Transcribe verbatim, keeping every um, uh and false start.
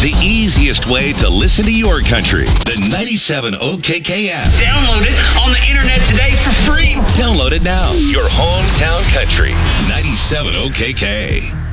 the easiest way to listen to your country. The ninety-seven O K K app. Download it on the internet today for free. Download it now. Your hometown country. ninety-seven O K K.